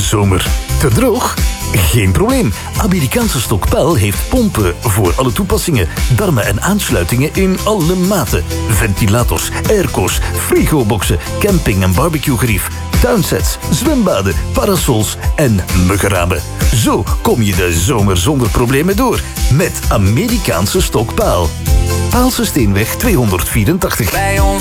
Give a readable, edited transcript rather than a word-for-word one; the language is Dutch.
zomer. Te droog? Geen probleem. Amerikaanse Stokpaal heeft pompen voor alle toepassingen. Darmen en aansluitingen in alle maten. Ventilators, airco's, frigoboxen, camping- en barbecuegerief, tuinsets, zwembaden, parasols en muggenramen. Zo kom je de zomer zonder problemen door. Met Amerikaanse Stokpaal. Paalse Steenweg 284.